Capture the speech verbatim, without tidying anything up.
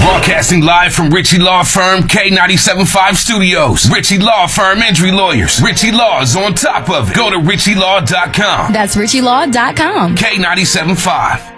Broadcasting live from Ritchie Law Firm K ninety-seven point five Studios. Ritchie Law Firm Injury Lawyers. Ritchie Law is on top of it. Go to ritchie law dot com. That's ritchie law dot com. K ninety-seven point five.